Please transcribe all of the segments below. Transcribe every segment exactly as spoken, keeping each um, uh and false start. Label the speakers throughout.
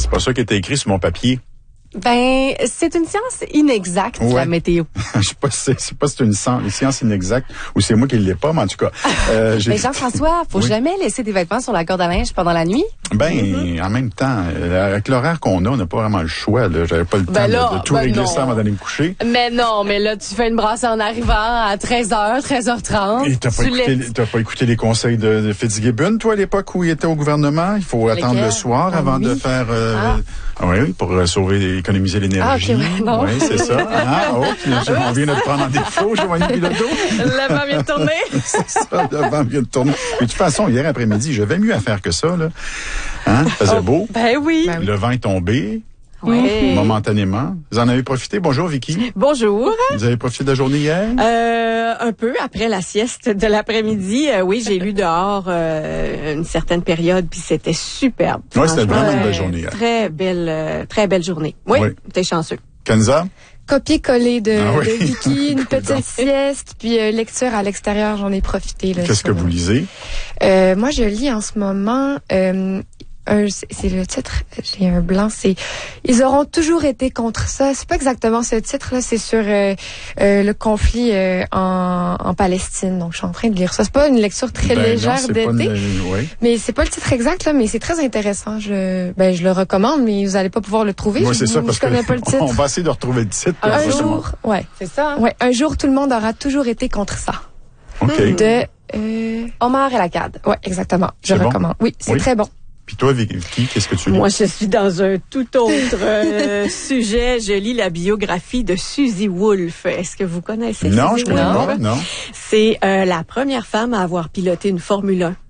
Speaker 1: c'est pas ça qui était écrit sur mon papier.
Speaker 2: Ben, c'est une science inexacte, ouais. La météo.
Speaker 1: Je sais pas si c'est, c'est pas si c'est une, une science inexacte ou c'est moi qui l'ai pas, mais en tout cas.
Speaker 2: Euh, j'ai... Mais Jean-François, faut oui. jamais laisser des vêtements sur la corde à linge pendant la nuit.
Speaker 1: Ben, mm-hmm. en même temps, avec l'horaire qu'on a, on n'a pas vraiment le choix, là. J'avais pas le
Speaker 2: ben
Speaker 1: temps
Speaker 2: là,
Speaker 1: de, de tout
Speaker 2: ben
Speaker 1: régler
Speaker 2: non.
Speaker 1: ça avant d'aller me coucher.
Speaker 2: Mais non, mais là, tu fais une brasse en arrivant à treize heures, treize heures trente.
Speaker 1: Et t'as pas, écouté, les, t'as pas écouté les conseils de, de Fitzgibbon, toi, à l'époque où il était au gouvernement? Il faut Lesquels? attendre le soir ah, avant oui. de faire, euh, ah. oui, pour sauver, économiser l'énergie.
Speaker 2: Ah, okay, ouais, non.
Speaker 1: Oui, c'est ça. Ah, oh, on vient de te prendre en défaut, Joanie Bilodeau.
Speaker 2: Le vent vient de tourner.
Speaker 1: C'est ça, le vent vient de tourner. Mais de toute façon, hier après-midi, j'avais mieux à faire que ça, là. Hein? Ça faisait oh, beau.
Speaker 2: Ben oui.
Speaker 1: Le vent est tombé.
Speaker 2: Oui.
Speaker 1: Momentanément. Vous en avez profité? Bonjour, Vicky.
Speaker 3: Bonjour.
Speaker 1: Vous avez profité de la journée hier?
Speaker 3: Euh, un peu après la sieste de l'après-midi. Euh, oui, j'ai lu dehors euh, une certaine période, puis c'était superbe.
Speaker 1: Oui, c'était vraiment une belle journée hier.
Speaker 3: Très belle, euh, très belle journée. Oui, oui. T'es chanceux.
Speaker 1: Kenza?
Speaker 4: Copier-coller de,
Speaker 1: ah oui.
Speaker 4: de Vicky, une petite sieste, puis euh, lecture à l'extérieur, j'en ai profité. Là,
Speaker 1: Qu'est-ce que vous lisez?
Speaker 4: Euh, moi, je lis en ce moment... Euh, Un, c'est le titre, j'ai un blanc, c'est ils auront toujours été contre ça. C'est pas exactement ce titre là, c'est sur euh, euh, le conflit euh, en, en Palestine. Donc je suis en train de lire ça. C'est pas une lecture très
Speaker 1: ben
Speaker 4: légère
Speaker 1: non,
Speaker 4: d'été,
Speaker 1: une... oui.
Speaker 4: mais c'est pas le titre exact là, mais c'est très intéressant. Je ben je le recommande, mais vous allez pas pouvoir le trouver.
Speaker 1: Moi,
Speaker 4: je,
Speaker 1: c'est ça, parce
Speaker 4: je connais
Speaker 1: que
Speaker 4: pas le titre.
Speaker 1: On va essayer de retrouver le titre.
Speaker 4: Un exactement. jour, ouais,
Speaker 2: c'est ça. Hein?
Speaker 4: Ouais, un jour tout le monde aura toujours été contre ça.
Speaker 1: Ok.
Speaker 4: De euh...
Speaker 2: Omar El Akkad.
Speaker 4: Ouais, exactement. Je
Speaker 1: c'est
Speaker 4: recommande.
Speaker 1: Bon?
Speaker 4: Oui, c'est
Speaker 1: oui.
Speaker 4: très bon.
Speaker 1: Puis toi, Vicky, qu'est-ce que tu lis?
Speaker 3: Moi, je suis dans un tout autre euh, sujet. Je lis la biographie de Suzy Wolff. Est-ce que vous connaissez
Speaker 1: Non,
Speaker 3: Suzy
Speaker 1: je connais
Speaker 3: Wolff?
Speaker 1: pas, non.
Speaker 3: C'est euh, la première femme à avoir piloté une Formule un.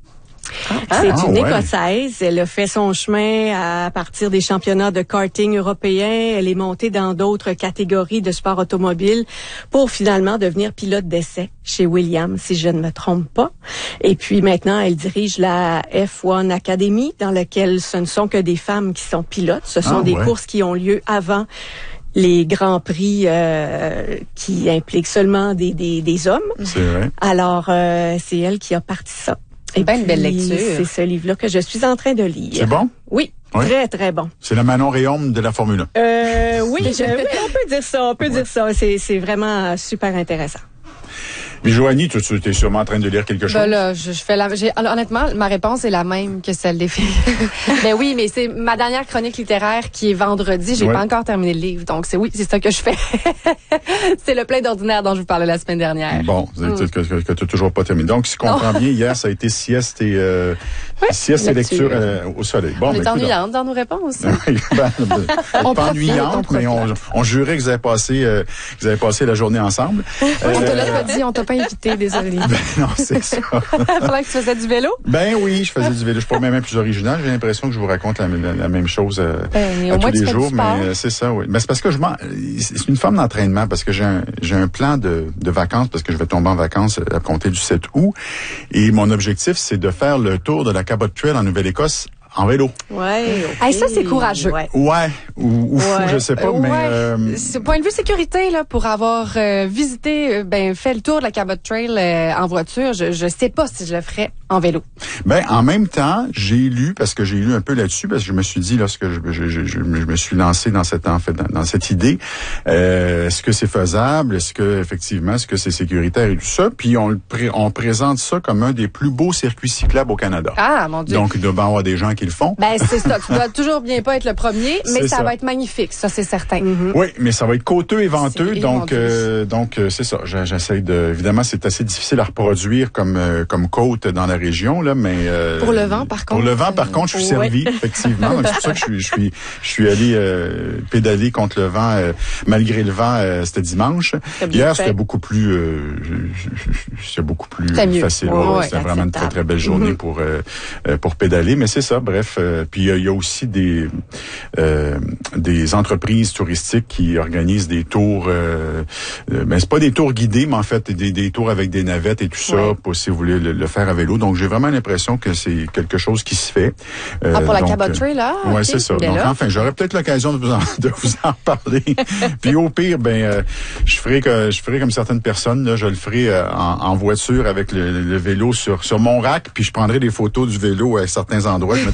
Speaker 1: Ah,
Speaker 3: c'est
Speaker 1: ah,
Speaker 3: une
Speaker 1: ouais.
Speaker 3: Écossaise. Elle a fait son chemin à partir des championnats de karting européens. Elle est montée dans d'autres catégories de sport automobile pour finalement devenir pilote d'essai chez Williams, si je ne me trompe pas. Et puis maintenant, elle dirige la F un Academy, dans laquelle ce ne sont que des femmes qui sont pilotes. Ce sont
Speaker 1: ah,
Speaker 3: des
Speaker 1: ouais.
Speaker 3: courses qui ont lieu avant les grands prix euh, qui impliquent seulement des, des, des hommes.
Speaker 1: C'est vrai.
Speaker 3: Alors, euh, c'est elle qui a parti ça.
Speaker 2: C'est bien une belle lecture.
Speaker 3: C'est ce livre-là que je suis en train de lire.
Speaker 1: C'est bon?
Speaker 3: Oui, oui. Très, très bon.
Speaker 1: C'est la Manon Réaume de la Formule un.
Speaker 3: Euh, oui, je, oui, on peut dire ça, on peut ouais. dire ça. C'est, c'est vraiment super intéressant.
Speaker 1: Mais Joanie, tu, tu es sûrement en train de lire quelque chose?
Speaker 2: Ben là, je, je fais la, j'ai, honnêtement, ma réponse est la même que celle des filles. Ben oui, mais c'est ma dernière chronique littéraire qui est vendredi. J'ai ouais. pas encore terminé le livre. Donc, c'est oui, c'est ça que je fais. C'est le plein d'ordinaire dont je vous parlais la semaine dernière.
Speaker 1: Bon, mm. que, que, que tu n'as toujours pas terminé. Donc, si je comprends bien, hier, ça a été sieste et, euh,
Speaker 2: ouais,
Speaker 1: sieste et lecture euh, au soleil. Bon,
Speaker 2: on
Speaker 1: ben,
Speaker 2: est ennuyante dans nos réponses.
Speaker 1: ben, ben, on pas ennuyante, mais on, on jurait que vous avez passé, euh, que vous avez passé la journée ensemble.
Speaker 4: Euh, on te l'a pas dit, on t'a pas invité, désolé.
Speaker 1: Ben non, c'est ça.
Speaker 2: Faudrait que tu faisais du vélo?
Speaker 1: Ben oui, je faisais du vélo. Je suis pas même plus original. J'ai l'impression que je vous raconte la, la, la même chose euh,
Speaker 2: ben,
Speaker 1: à
Speaker 2: au
Speaker 1: tous
Speaker 2: moins
Speaker 1: les
Speaker 2: tu
Speaker 1: jours.
Speaker 2: fais du
Speaker 1: Mais
Speaker 2: sport.
Speaker 1: euh, c'est ça, oui. Mais c'est parce que je m'en, c'est une forme d'entraînement parce que j'ai un, j'ai un plan de, de vacances parce que je vais tomber en vacances à compter du sept août. Et mon objectif, c'est de faire le tour de la Cabot Trail en Nouvelle-Écosse en vélo.
Speaker 3: Ouais. Okay.
Speaker 2: Hey, ça, c'est courageux.
Speaker 3: Ouais.
Speaker 1: Ouais. Ou, ou fou,
Speaker 2: ouais.
Speaker 1: je sais pas,
Speaker 2: ouais.
Speaker 1: mais... Euh...
Speaker 2: C'est point de vue sécurité, là, pour avoir euh, visité, euh, ben, fait le tour de la Cabot Trail euh, en voiture, je, je sais pas si je le ferais en vélo.
Speaker 1: Ben, en même temps, j'ai lu, parce que j'ai lu un peu là-dessus, parce que je me suis dit, lorsque je, je, je, je, je me suis lancé dans cette, en fait, dans, dans cette idée, euh, est-ce que c'est faisable? Est-ce que, effectivement, est-ce que c'est sécuritaire et tout ça? Puis, on, le pré- on présente ça comme un des plus beaux circuits cyclables au Canada.
Speaker 2: Ah, mon Dieu.
Speaker 1: Donc, il doit y avoir des gens qui le font.
Speaker 2: Ben, c'est ça. Tu dois toujours bien pas être le premier, mais ça, ça va être magnifique. Ça, c'est certain.
Speaker 1: Mm-hmm. Oui, mais ça va être côteux et venteux.
Speaker 2: C'est
Speaker 1: donc, euh, donc, euh, c'est ça. J'essaie de, évidemment, c'est assez difficile à reproduire comme, euh, comme côte dans la région, là, mais, euh,
Speaker 4: pour le vent, par contre.
Speaker 1: Pour le vent, par contre, je suis
Speaker 3: ouais.
Speaker 1: servi, effectivement. Donc, c'est pour ça que je suis, je suis, je suis allé, euh, pédaler contre le vent, euh, malgré le vent, euh, c'était dimanche. Hier, c'était beaucoup plus, euh, c'était beaucoup plus facile.
Speaker 2: Ouais, ouais,
Speaker 1: c'était vraiment une très, très belle journée mm-hmm. pour, euh, pour pédaler. Mais c'est ça, bref. Euh, puis, il y, y a aussi des, euh, des entreprises touristiques qui organisent des tours, euh, euh, ben c'est pas des tours guidés, mais en fait des, des tours avec des navettes et tout ça, ouais. pour si vous voulez le, le faire à vélo. Donc j'ai vraiment l'impression que c'est quelque chose qui se fait.
Speaker 2: Euh, ah pour la Cabot Trail là.
Speaker 1: Oui,
Speaker 2: okay.
Speaker 1: c'est ça.
Speaker 2: Bien
Speaker 1: donc
Speaker 2: là.
Speaker 1: enfin, j'aurai peut-être l'occasion de vous en, de vous en parler. Puis au pire, ben euh, je ferai que je ferai comme certaines personnes, là, je le ferai euh, en, en voiture avec le, le vélo sur sur mon rack, puis je prendrai des photos du vélo à certains endroits, je mettrai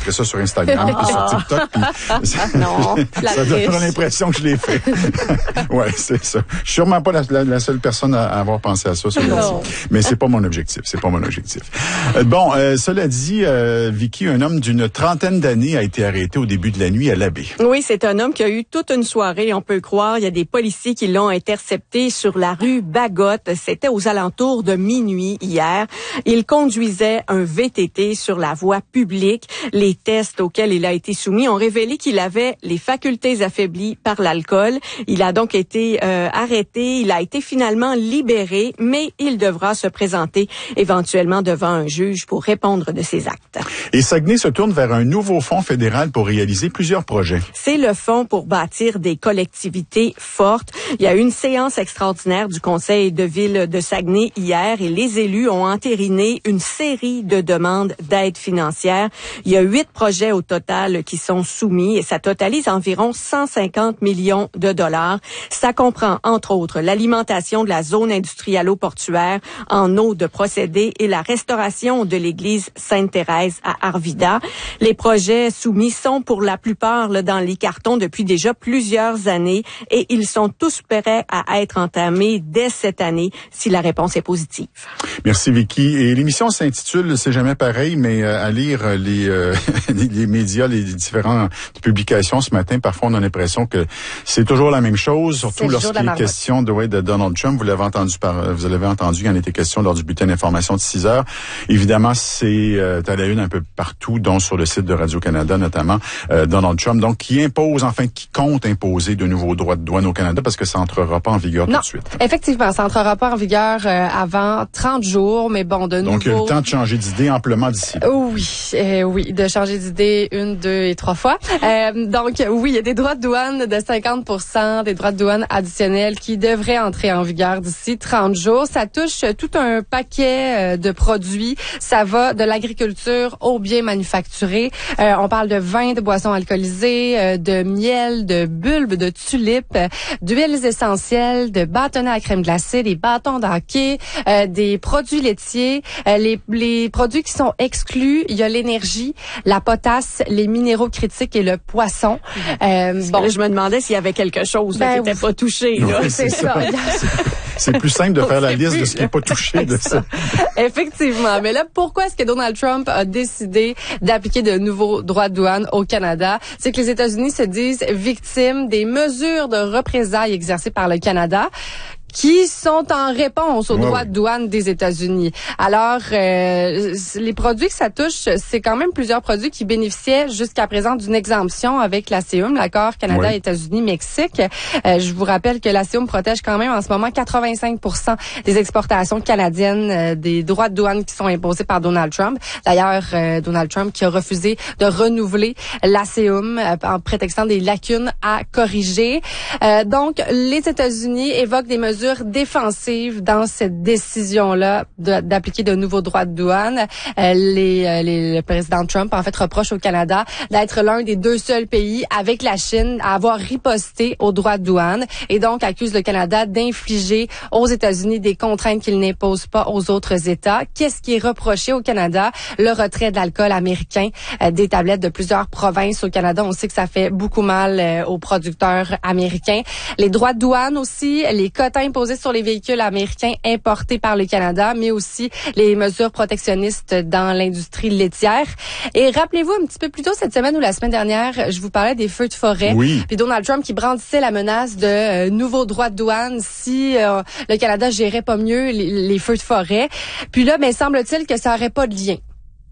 Speaker 1: mettrai ça sur Instagram
Speaker 3: Ah.
Speaker 1: puis sur TikTok. Puis ça,
Speaker 3: Non, la
Speaker 1: ça
Speaker 3: triche.
Speaker 1: donne l'impression que je l'ai fait. Ouais, c'est ça. Je suis sûrement pas la, la, la seule personne à, à avoir pensé à ça sur
Speaker 3: Non.
Speaker 1: Mais c'est pas mon objectif. C'est pas mon objectif. Euh, bon, euh, cela dit, euh, Vicky, un homme d'une trentaine d'années a été arrêté au début de la nuit à Labbé.
Speaker 3: Oui, c'est un homme qui a eu toute une soirée, on peut croire. Il y a des policiers qui l'ont intercepté sur la rue Bagotte. C'était aux alentours de minuit hier. Il conduisait un V T T sur la voie publique. Les tests auxquels il a été soumis ont révélé qu'il avait les facultés affaiblies par l'alcool. Il a donc été euh, arrêté. Il a été finalement libéré, mais il devra se présenter éventuellement devant un juge pour répondre de ses actes.
Speaker 1: Et Saguenay se tourne vers un nouveau fonds fédéral pour réaliser plusieurs projets.
Speaker 3: C'est le fonds pour bâtir des collectivités fortes. Il y a eu une séance extraordinaire du conseil de ville de Saguenay hier et les élus ont entériné une série de demandes d'aide financière. Il y a huit projets au total qui sont soumis et ça totalise environ cent cinquante millions de dollars. Ça comprend entre autres l'alimentation de la zone industrialo-portuaire en eau de procédé et la restauration de l'église Sainte-Thérèse à Arvida. Les projets soumis sont pour la plupart là, dans les cartons depuis déjà plusieurs années et ils sont tous prêts à être entamés dès cette année si la réponse est positive.
Speaker 1: Merci Vicky. Et l'émission s'intitule C'est jamais pareil, mais euh, à lire les, euh, les, les médias, les différentes publications ce matin, parfois on a l'impression que c'est toujours la même chose, surtout lorsqu'il est question de, ouais, de Donald Trump. Vous l'avez entendu par, vous l'avez entendu, il en était question lors du bulletin d'information de six heures. Évidemment, c'est euh, à la une un peu partout, dont sur le site de Radio-Canada notamment, euh, Donald Trump, donc qui impose, enfin qui compte imposer de nouveaux droits de douane au Canada parce que ça entrera pas en vigueur
Speaker 2: non,
Speaker 1: tout de suite.
Speaker 2: Effectivement, ça entrera pas en vigueur euh, avant trente jours, mais bon, de nouveau...
Speaker 1: Donc il y a le temps de changer d'idée amplement d'ici.
Speaker 2: Oui, euh, oui, de changer d'idée une, deux et trois fois. Euh, donc oui, il y a des droits de douane de cinquante pour cent, des droits de douane additionnels qui devraient entrer en vigueur d'ici trente jours. Ça touche tout un paquet euh, de produits. Ça va de l'agriculture aux biens manufacturés. Euh, on parle de vin, de boissons alcoolisées, euh, de miel, de bulbes, de tulipes, euh, d'huiles essentielles, de bâtonnets à crème glacée, des bâtons de hockey, euh, des produits laitiers, euh, les, les produits qui sont exclus, il y a l'énergie, la potasse, les minéraux critiques et le poisson. Euh,
Speaker 3: Bon, là, je me demandais s'il y avait quelque chose là,
Speaker 2: Ben,
Speaker 3: qui n'était pas touché. Là.
Speaker 1: Oui,
Speaker 2: c'est ça.
Speaker 1: C'est plus simple de faire la
Speaker 2: sait
Speaker 1: liste
Speaker 2: plus,
Speaker 1: de ce qui n'est pas touché de ça.
Speaker 2: Effectivement. Mais là, pourquoi est-ce que Donald Trump a décidé d'appliquer de nouveaux droits de douane au Canada? C'est que les États-Unis se disent victimes des mesures de représailles exercées par le Canada, qui sont en réponse aux
Speaker 1: ouais,
Speaker 2: droits
Speaker 1: oui.
Speaker 2: de douane des États-Unis. Alors, euh, les produits que ça touche, c'est quand même plusieurs produits qui bénéficiaient jusqu'à présent d'une exemption avec l'A C E M, l'accord Canada,
Speaker 1: oui.
Speaker 2: États-Unis, Mexique. Euh, je vous rappelle que l'A C E M protège quand même en ce moment quatre-vingt-cinq pour cent des exportations canadiennes, euh, des droits de douane qui sont imposés par Donald Trump. D'ailleurs, euh, Donald Trump qui a refusé de renouveler l'A C E M euh, en prétextant des lacunes à corriger. Euh, donc, les États-Unis évoquent des mesures défensives dans cette décision-là de, d'appliquer de nouveaux droits de douane. Euh, les, euh, les, le président Trump, en fait, reproche au Canada d'être l'un des deux seuls pays avec la Chine à avoir riposté aux droits de douane et donc accuse le Canada d'infliger aux États-Unis des contraintes qu'il n'impose pas aux autres États. Qu'est-ce qui est reproché au Canada? Le retrait de l'alcool américain euh, des tablettes de plusieurs provinces au Canada. On sait que ça fait beaucoup mal euh, aux producteurs américains. Les droits de douane aussi, les quotas imposés sur les véhicules américains importés par le Canada, mais aussi les mesures protectionnistes dans l'industrie laitière. Et rappelez-vous, un petit peu plus tôt cette semaine ou la semaine dernière, je vous parlais des feux de forêt.
Speaker 1: Oui.
Speaker 2: Puis Donald Trump qui brandissait la menace de euh, nouveaux droits de douane si euh, le Canada gérait pas mieux les, les feux de forêt. Puis là, ben, semble-t-il que ça aurait pas de lien.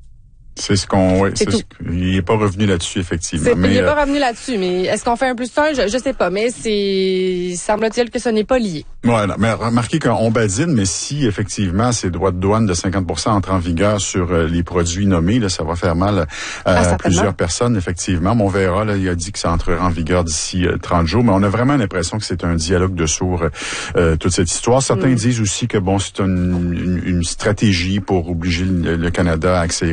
Speaker 1: C'est ce qu'on, ouais,
Speaker 2: C'est
Speaker 1: c'est ce, il est pas revenu là-dessus effectivement.
Speaker 2: C'est,
Speaker 1: mais
Speaker 2: il n'est
Speaker 1: euh,
Speaker 2: pas revenu là-dessus, mais est-ce qu'on fait un plus un? Je, je sais pas, mais c'est semble-t-il que ce n'est pas lié.
Speaker 1: voilà, mais remarquez qu'on badine, mais si effectivement ces droits de douane de cinquante pour cent entrent en vigueur sur euh, les produits nommés, là, ça va faire mal euh,
Speaker 2: Ah,
Speaker 1: à plusieurs personnes effectivement. Mais on verra, là, il a dit que ça entrera en vigueur d'ici euh, trente jours, mais on a vraiment l'impression que c'est un dialogue de sourds euh, toute cette histoire. Certains mm. disent aussi que bon, c'est une, une, une stratégie pour obliger le, le Canada à accélérer les, accélérer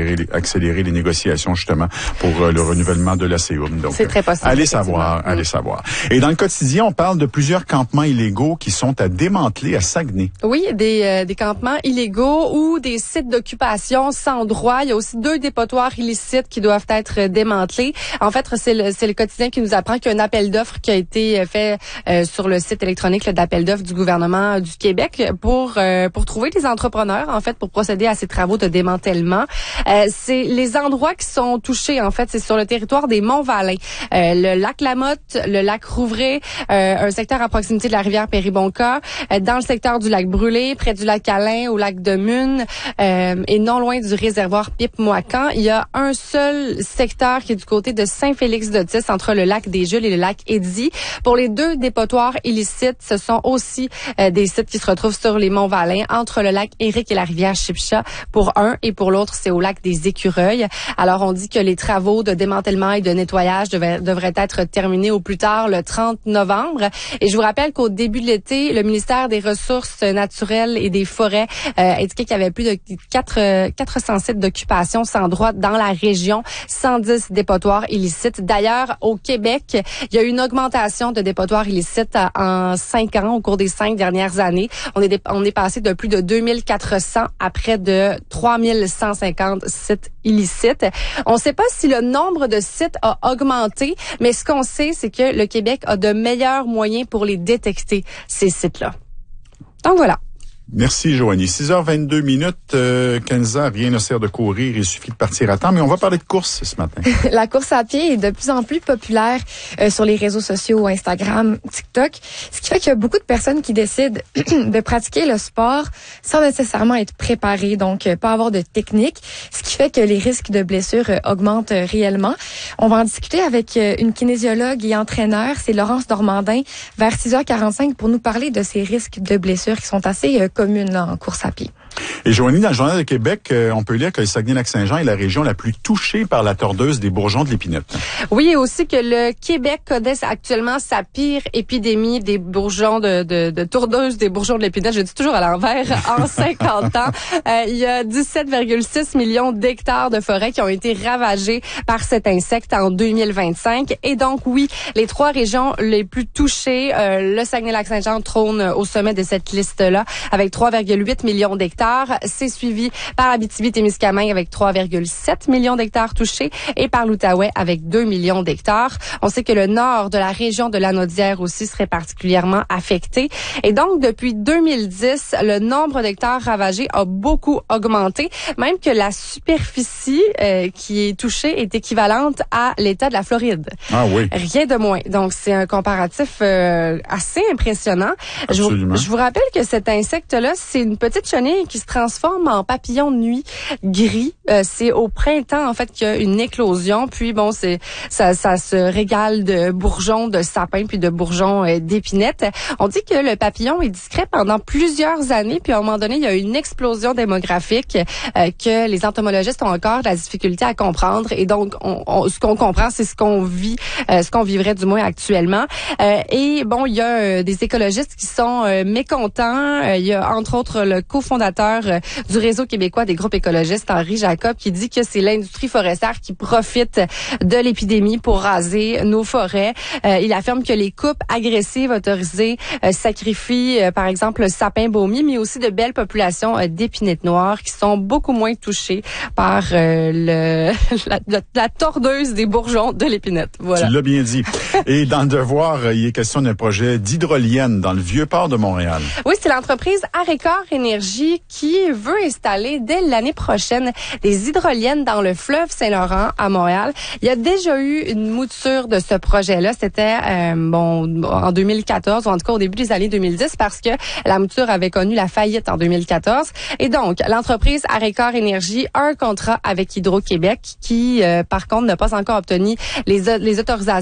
Speaker 1: accélérer les négociations justement pour euh, le renouvellement de la C E U M. Donc,
Speaker 2: c'est très possible.
Speaker 1: Allez savoir, allez savoir. Et dans le quotidien, on parle de plusieurs campements illégaux qui sont à démanteler à Saguenay.
Speaker 2: Oui, des, euh, des campements illégaux ou des sites d'occupation sans droit. Il y a aussi deux dépotoirs illicites qui doivent être démantelés. En fait, c'est le, c'est le quotidien qui nous apprend qu'il y a un appel d'offres qui a été fait euh, sur le site électronique là, d'appel d'offres du gouvernement du Québec pour euh, pour trouver des entrepreneurs, en fait, pour procéder à ces travaux de démantèlement. Euh, c'est les endroits qui sont touchés, en fait, c'est sur le territoire des Monts-Valin, euh, le lac Lamotte, le lac Rouvray, euh, un secteur à proximité de la rivière Péribonka, euh, dans le secteur du lac Brûlé, près du lac Alain, au lac de Mune, euh, et non loin du réservoir Pipe-Moican. Il y a un seul secteur qui est du côté de Saint-Félix-d'Otis, entre le lac des Jules et le lac Eddy. Pour les deux dépotoirs illicites, ce sont aussi euh, des sites qui se retrouvent sur les Monts-Valin, entre le lac Éric et la rivière Chipcha pour un, et pour l'autre, c'est au lac des Écureuils. Alors, on dit que les travaux de démantèlement et de nettoyage devraient, devraient être terminés au plus tard le trente novembre. Et je vous rappelle qu'au début de l'été, le ministère des Ressources naturelles et des Forêts euh, indiquait qu'il y avait plus de quatre cents sites d'occupation sans droit dans la région, cent dix dépotoirs illicites. D'ailleurs, au Québec, il y a eu une augmentation de dépotoirs illicites en cinq ans, au cours des cinq dernières années. On est, on est passé de plus de deux mille quatre cents à près de trois mille cent cinquante sites illicites. On ne sait pas si le nombre de sites a augmenté, mais ce qu'on sait, c'est que le Québec a de meilleurs moyens pour les détecter, ces sites-là. Donc voilà.
Speaker 1: Merci, Joanie. six heures vingt-deux minutes. Euh, Kenza, rien ne sert de courir, il suffit de partir à temps. Mais on va parler de course ce matin.
Speaker 4: La course à pied est de plus en plus populaire euh, sur les réseaux sociaux, Instagram, TikTok. Ce qui fait qu'il y a beaucoup de personnes qui décident de pratiquer le sport sans nécessairement être préparées, donc euh, pas avoir de technique. Ce qui fait que les risques de blessures euh, augmentent euh, réellement. On va en discuter avec euh, une kinésiologue et entraîneur, c'est Laurence Normandin, vers six heures quarante-cinq pour nous parler de ces risques de blessures qui sont assez euh, communes là, en course à pied.
Speaker 1: Et Joanie, dans le Journal de Québec, euh, on peut lire que le Saguenay-Lac-Saint-Jean est la région la plus touchée par la tordeuse des bourgeons de l'épinette.
Speaker 2: Oui, et aussi que le Québec connaît actuellement sa pire épidémie des bourgeons de, de, de tordeuse des bourgeons de l'épinette. Je dis toujours à l'envers. En cinquante ans, euh, il y a dix-sept virgule six millions d'hectares de forêt qui ont été ravagés par cet insecte en deux mille vingt-cinq. Et donc, oui, les trois régions les plus touchées, euh, le Saguenay-Lac-Saint-Jean trône au sommet de cette liste-là avec trois virgule huit millions d'hectares. C'est suivi par Abitibi-Témiscamingue avec trois virgule sept millions d'hectares touchés et par l'Outaouais avec deux millions d'hectares. On sait que le nord de la région de Lanaudière aussi serait particulièrement affecté. Et donc, depuis deux mille dix, le nombre d'hectares ravagés a beaucoup augmenté, même que la superficie euh, qui est touchée est équivalente à l'État de la Floride.
Speaker 1: Ah oui.
Speaker 2: Rien de moins. Donc, c'est un comparatif euh, assez impressionnant. Je vous, je vous rappelle que cet insecte-là, c'est une petite chenille qui se transforme en papillon de nuit gris. Euh, c'est au printemps, en fait, qu'il y a une éclosion. Puis, bon, c'est ça, ça se régale de bourgeons de sapin puis de bourgeons euh, d'épinettes. On dit que le papillon est discret pendant plusieurs années. Puis, à un moment donné, il y a une explosion démographique euh, que les entomologistes ont encore de la difficulté à comprendre. Et donc, on, on, ce qu'on comprend, c'est ce qu'on vit, euh, ce qu'on vivrait du moins actuellement. Euh, et bon, il y a euh, des écologistes qui sont euh, mécontents. Euh, il y a, entre autres, le cofondateur du réseau québécois des groupes écologistes, Henri Jacob, qui dit que c'est l'industrie forestière qui profite de l'épidémie pour raser nos forêts. Euh, il affirme que les coupes agressives autorisées euh, sacrifient, euh, par exemple, le sapin baumier, mais aussi de belles populations euh, d'épinettes noires qui sont beaucoup moins touchées par euh, le, la, la, la tordeuse des bourgeons de l'épinette. Voilà.
Speaker 1: Tu l'as bien dit. Et dans le Devoir, il est question d'un projet d'hydrolienne dans le Vieux-Port de Montréal.
Speaker 2: Oui, c'est l'entreprise Arécor Énergie qui veut installer dès l'année prochaine des hydroliennes dans le fleuve Saint-Laurent à Montréal. Il y a déjà eu une mouture de ce projet-là. C'était euh, bon en deux mille quatorze, ou en tout cas au début des années deux mille dix, parce que la mouture avait connu la faillite en deux mille quatorze. Et donc, l'entreprise Arécor Énergie a un contrat avec Hydro-Québec qui, euh, par contre, n'a pas encore obtenu les, les autorisations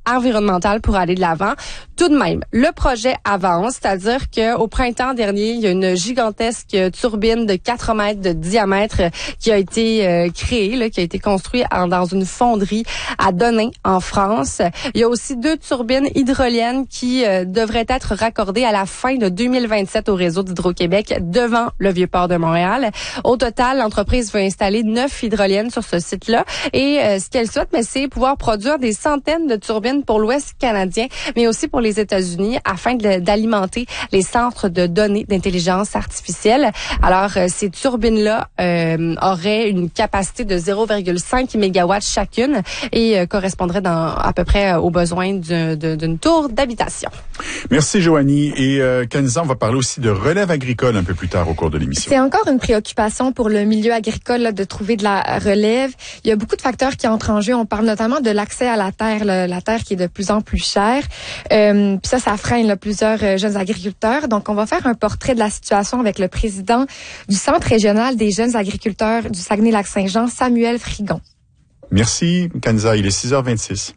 Speaker 2: environnementale pour aller de l'avant. Tout de même, le projet avance, c'est-à-dire que au printemps dernier, il y a une gigantesque turbine de quatre mètres de diamètre qui a été euh, créée, là, qui a été construite en, dans une fonderie à Denain, en France. Il y a aussi deux turbines hydroliennes qui euh, devraient être raccordées à la fin de deux mille vingt-sept au réseau d'Hydro-Québec devant le Vieux-Port de Montréal. Au total, l'entreprise va installer neuf hydroliennes sur ce site-là et euh, ce qu'elle souhaite, mais c'est pouvoir produire des centaines de turbines pour l'Ouest canadien, mais aussi pour les États-Unis afin de, d'alimenter les centres de données d'intelligence artificielle. Alors, euh, ces turbines-là euh, auraient une capacité de zéro virgule cinq mégawatts chacune et euh, correspondraient dans, à peu près aux besoins d'une, d'une tour d'habitation.
Speaker 1: Merci, Joanie. Et euh, Kanisa, on va parler aussi de relève agricole un peu plus tard au cours de l'émission.
Speaker 4: C'est encore une préoccupation pour le milieu agricole là, de trouver de la relève. Il y a beaucoup de facteurs qui entrent en jeu. On parle notamment de l'accès à la terre, là, la terre qui est de plus en plus chère. Euh, puis ça, ça freine là, plusieurs euh, jeunes agriculteurs. Donc, on va faire un portrait de la situation avec le président du Centre régional des jeunes agriculteurs du Saguenay-Lac-Saint-Jean, Samuel Frigon.
Speaker 1: Merci, Kanisa. Il est six heures vingt-six.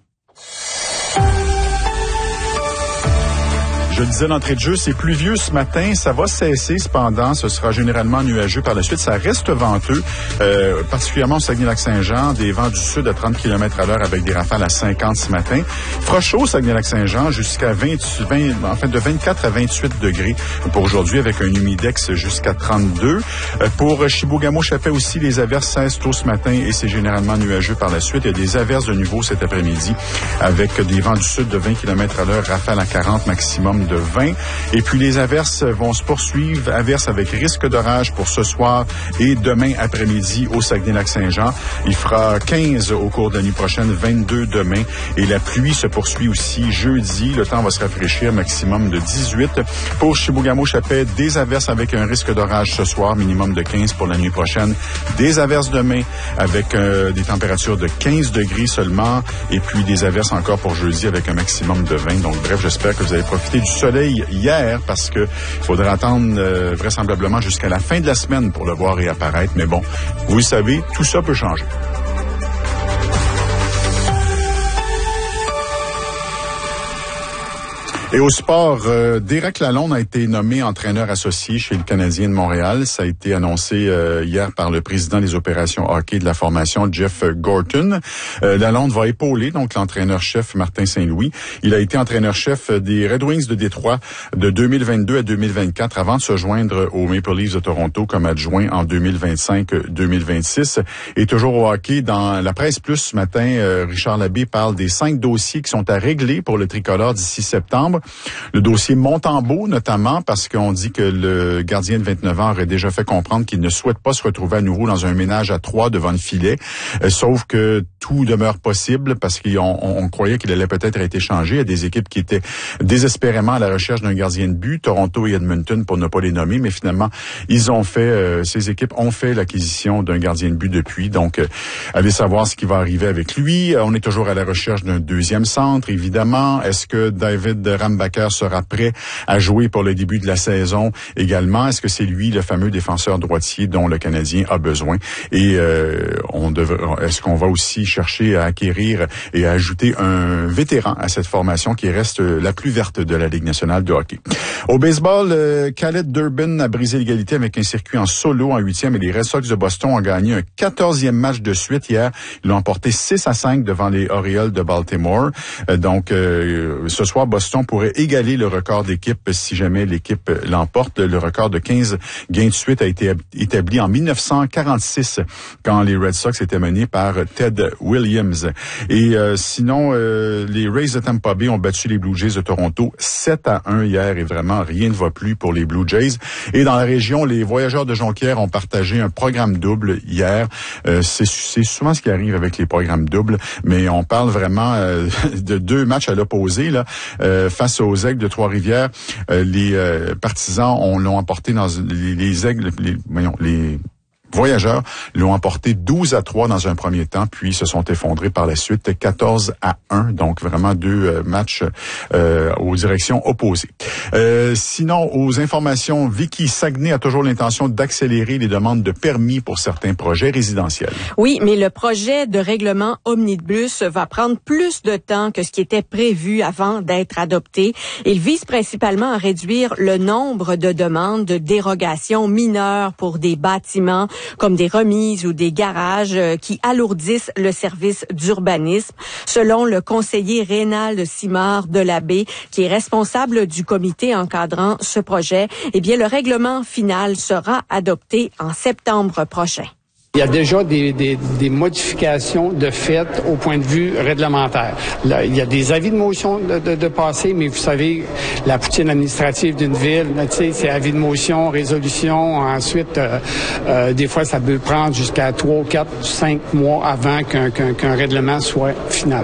Speaker 1: Je le disais d'entrée de jeu, c'est pluvieux ce matin. Ça va cesser cependant. Ce sera généralement nuageux par la suite. Ça reste venteux, euh, particulièrement au Saguenay-Lac-Saint-Jean. Des vents du sud à trente kilomètres à l'heure avec des rafales à cinquante ce matin. Fera chaud au Saguenay-Lac-Saint-Jean jusqu'à vingt, vingt, en fait de vingt-quatre à vingt-huit degrés pour aujourd'hui avec un humidex jusqu'à trente-deux. Euh, pour Chibougamau-Chapais aussi, les averses cessent tôt ce matin et c'est généralement nuageux par la suite. Il y a des averses de nouveau cet après-midi avec des vents du sud de vingt kilomètres à l'heure, rafales à quarante maximum de vingt. Et puis les averses vont se poursuivre. Averses avec risque d'orage pour ce soir et demain après-midi au Saguenay-Lac-Saint-Jean. Il fera quinze au cours de la nuit prochaine, vingt-deux demain. Et la pluie se poursuit aussi jeudi. Le temps va se rafraîchir, maximum de dix-huit. Pour Chibougamau-Chapais, des averses avec un risque d'orage ce soir, minimum de quinze pour la nuit prochaine. Des averses demain avec euh, des températures de quinze degrés seulement. Et puis des averses encore pour jeudi avec un maximum de vingt. Donc bref, j'espère que vous avez profité du soleil hier parce que il faudra attendre euh, vraisemblablement jusqu'à la fin de la semaine pour le voir réapparaître. Mais bon, vous le savez, tout ça peut changer. Et au sport, euh, Derek Lalonde a été nommé entraîneur associé chez le Canadien de Montréal. Ça a été annoncé euh, hier par le président des opérations hockey de la formation, Jeff Gorton. Euh, Lalonde va épauler donc l'entraîneur-chef Martin Saint-Louis. Il a été entraîneur-chef des Red Wings de Détroit de deux mille vingt-deux à deux mille vingt-quatre avant de se joindre aux Maple Leafs de Toronto comme adjoint en deux mille vingt-cinq deux mille vingt-six. Et toujours au hockey, dans la presse plus ce matin, euh, Richard Labbé parle des cinq dossiers qui sont à régler pour le tricolore d'ici septembre. Le dossier Montembeault, notamment, parce qu'on dit que le gardien de vingt-neuf ans aurait déjà fait comprendre qu'il ne souhaite pas se retrouver à nouveau dans un ménage à trois devant le filet, euh, sauf que tout demeure possible parce qu'on on, on croyait qu'il allait peut-être être échangé. Il y a des équipes qui étaient désespérément à la recherche d'un gardien de but, Toronto et Edmonton pour ne pas les nommer, mais finalement, ils ont fait, euh, ces équipes ont fait l'acquisition d'un gardien de but depuis. Donc, euh, allez savoir ce qui va arriver avec lui. On est toujours à la recherche d'un deuxième centre, évidemment. Est-ce que David Rambacker sera prêt à jouer pour le début de la saison également? Est-ce que c'est lui, le fameux défenseur droitier dont le Canadien a besoin? Et euh, on devrait, est-ce qu'on va aussi chercher à acquérir et à ajouter un vétéran à cette formation qui reste la plus verte de la Ligue nationale de hockey? Au baseball, euh, Khaled Durbin a brisé l'égalité avec un circuit en solo en huitième et les Red Sox de Boston ont gagné un quatorzième match de suite hier. Ils l'ont emporté six à cinq devant les Orioles de Baltimore. Euh, donc, euh, ce soir, Boston pourrait égaler le record d'équipe si jamais l'équipe l'emporte. Le record de quinze gains de suite a été établi en dix-neuf cent quarante-six quand les Red Sox étaient menés par Ted Williams. Et euh, sinon, euh, les Rays de Tampa Bay ont battu les Blue Jays de Toronto sept à un hier et vraiment rien ne va plus pour les Blue Jays. Et dans la région, les Voyageurs de Jonquière ont partagé un programme double hier. Euh, c'est, c'est souvent ce qui arrive avec les programmes doubles, mais on parle vraiment euh, de deux matchs à l'opposé là, euh, face aux Aigles de Trois-Rivières. Euh, les euh, partisans on l'ont emporté dans les, les Aigles, les, voyons, les voyageurs l'ont emporté douze à trois dans un premier temps, puis se sont effondrés par la suite quatorze à un. Donc vraiment deux euh, matchs euh, aux directions opposées. Euh, sinon, aux informations, Vicky, Saguenay a toujours l'intention d'accélérer les demandes de permis pour certains projets résidentiels.
Speaker 3: Oui, mais le projet de règlement Omnibus va prendre plus de temps que ce qui était prévu avant d'être adopté. Il vise principalement à réduire le nombre de demandes de dérogation mineures pour des bâtiments comme des remises ou des garages euh, qui alourdissent le service d'urbanisme. Selon le conseiller Rénal Simard de la Baie, qui est responsable du comité encadrant ce projet, eh bien, le règlement final sera adopté en septembre prochain.
Speaker 5: Il y a déjà des, des, des modifications de fait au point de vue réglementaire. Là, il y a des avis de motion de, de, de passer, mais vous savez, la poutine administrative d'une ville, tu sais, c'est avis de motion, résolution. Ensuite, euh, euh, des fois, ça peut prendre jusqu'à trois, quatre, cinq mois avant qu'un, qu'un, qu'un règlement soit final.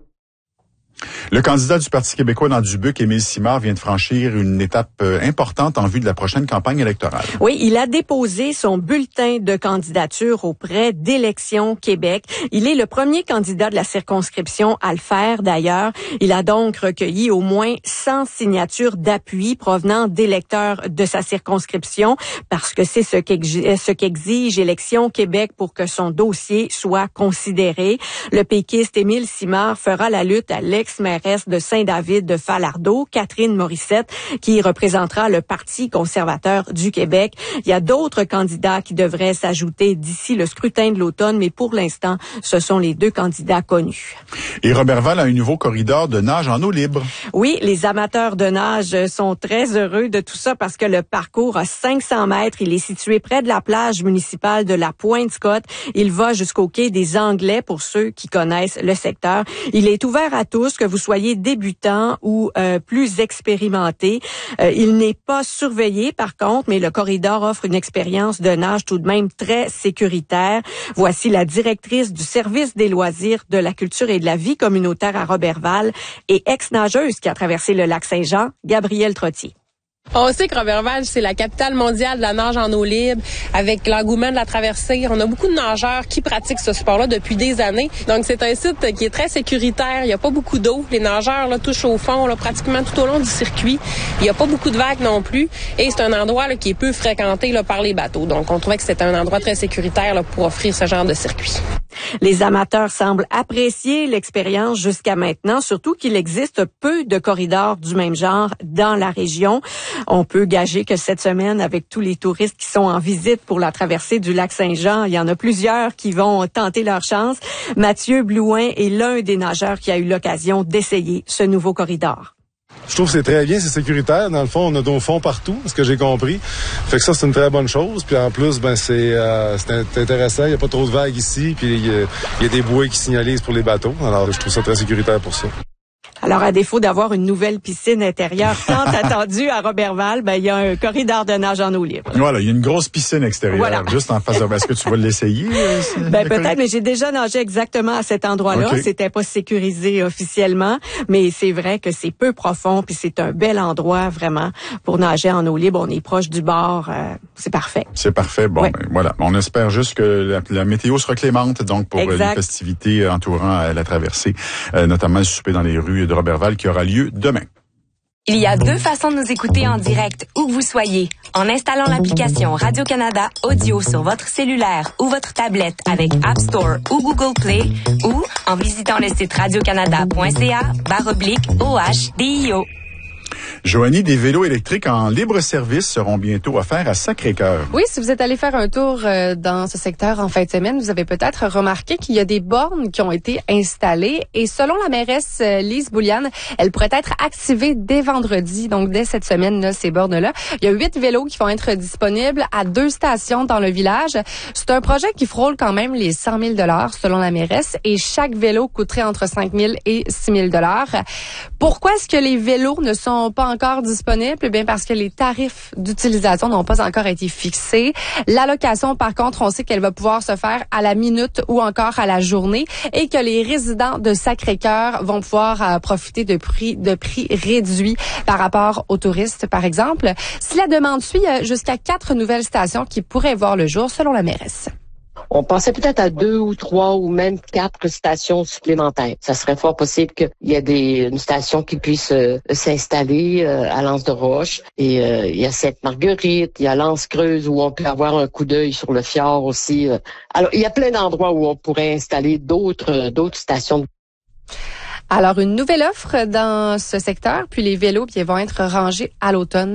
Speaker 1: Le candidat du Parti québécois dans Dubuque, Émile Simard, vient de franchir une étape euh, importante en vue de la prochaine campagne électorale.
Speaker 3: Oui, il a déposé son bulletin de candidature auprès d'Élections Québec. Il est le premier candidat de la circonscription à le faire d'ailleurs. Il a donc recueilli au moins cent signatures d'appui provenant d'électeurs de sa circonscription parce que c'est ce qu'exige, ce qu'exige Élections Québec pour que son dossier soit considéré. Le péquiste Émile Simard fera la lutte à l'ex-mairesse de Saint-David de Falardeau, Catherine Morissette, qui représentera le Parti conservateur du Québec. Il y a d'autres candidats qui devraient s'ajouter d'ici le scrutin de l'automne, mais pour l'instant, ce sont les deux candidats connus.
Speaker 1: Et Roberval a un nouveau corridor de nage en eau libre.
Speaker 3: Oui, les amateurs de nage sont très heureux de tout ça parce que le parcours a cinq cents mètres. Il est situé près de la plage municipale de la Pointe-Scott. Il va jusqu'au quai des Anglais pour ceux qui connaissent le secteur. Il est ouvert à tous, que vous soyez débutant ou euh, plus expérimenté. Euh, il n'est pas surveillé par contre, mais le corridor offre une expérience de nage tout de même très sécuritaire. Voici la directrice du service des loisirs, de la culture et de la vie communautaire à Roberval et ex-nageuse qui a traversé le lac Saint-Jean, Gabrielle Trottier.
Speaker 6: On sait que Roberval, c'est la capitale mondiale de la nage en eau libre, avec l'engouement de la traversée. On a beaucoup de nageurs qui pratiquent ce sport-là depuis des années. Donc, c'est un site qui est très sécuritaire. Il n'y a pas beaucoup d'eau. Les nageurs là, touchent au fond là, pratiquement tout au long du circuit. Il n'y a pas beaucoup de vagues non plus. Et c'est un endroit là, qui est peu fréquenté là, par les bateaux. Donc, on trouvait que c'était un endroit très sécuritaire là, pour offrir ce genre de circuit.
Speaker 3: Les amateurs semblent apprécier l'expérience jusqu'à maintenant, surtout qu'il existe peu de corridors du même genre dans la région. On peut gager que cette semaine, avec tous les touristes qui sont en visite pour la traversée du lac Saint-Jean, il y en a plusieurs qui vont tenter leur chance. Mathieu Blouin est l'un des nageurs qui a eu l'occasion d'essayer ce nouveau corridor.
Speaker 7: Je trouve que c'est très bien, c'est sécuritaire. Dans le fond, on a nos fonds partout, ce que j'ai compris. Fait que ça, c'est une très bonne chose. Puis en plus, ben c'est, euh, c'est intéressant. Il n'y a pas trop de vagues ici. Puis il y, y a des bouées qui signalisent pour les bateaux. Alors, je trouve ça très sécuritaire pour ça.
Speaker 3: Alors, à défaut d'avoir une nouvelle piscine intérieure tant attendue à Roberval, ben, il y a un corridor de nage en eau libre.
Speaker 1: Voilà, il y a une grosse piscine extérieure, voilà. Juste en face de... Est-ce que tu vas l'essayer?
Speaker 3: Ben, peut-être, mais j'ai déjà nagé exactement à cet endroit-là. Okay. C'était pas sécurisé officiellement, mais c'est vrai que c'est peu profond, puis c'est un bel endroit, vraiment, pour nager en eau libre. On est proche du bord. Euh, c'est parfait.
Speaker 1: C'est parfait. Bon, ouais. ben, voilà. On espère juste que la, la météo sera clémente, donc, pour exact. les festivités entourant euh, la traversée, euh, notamment le souper dans les rues de Roberval qui aura lieu demain.
Speaker 8: Il y a deux façons de nous écouter en direct, où que vous soyez. En installant l'application Radio-Canada Audio sur votre cellulaire ou votre tablette avec App Store ou Google Play, ou en visitant le site radiocanada.ca barre oblique OHDIO.
Speaker 1: Joanie, des vélos électriques en libre service seront bientôt offerts à Sacré-Cœur.
Speaker 2: Oui, si vous êtes allé faire un tour euh, dans ce secteur en fin de semaine, vous avez peut-être remarqué qu'il y a des bornes qui ont été installées et selon la mairesse euh, Lise Bouliane, elles pourraient être activées dès vendredi, donc dès cette semaine là, ces bornes-là. Il y a huit vélos qui vont être disponibles à deux stations dans le village. C'est un projet qui frôle quand même les cent mille dollars selon la mairesse et chaque vélo coûterait entre cinq mille et six mille dollars. Pourquoi est-ce que les vélos ne sont sont pas encore disponibles, bien parce que les tarifs d'utilisation n'ont pas encore été fixés. L'allocation, par contre, on sait qu'elle va pouvoir se faire à la minute ou encore à la journée et que les résidents de Sacré-Cœur vont pouvoir euh, profiter de prix de prix réduits par rapport aux touristes, par exemple. Si la demande suit, il y a jusqu'à quatre nouvelles stations qui pourraient voir le jour, selon la mairesse.
Speaker 9: On pensait peut-être à deux ou trois ou même quatre stations supplémentaires. Ça serait fort possible qu'il y ait des, une station qui puisse euh, s'installer euh, à l'Anse-de-Roche. Et euh, il y a Sainte-Marguerite, il y a l'Anse-Creuse où on peut avoir un coup d'œil sur le fjord aussi. Alors, il y a plein d'endroits où on pourrait installer d'autres, d'autres stations.
Speaker 2: Alors, une nouvelle offre dans ce secteur, puis les vélos qui vont être rangés à l'automne.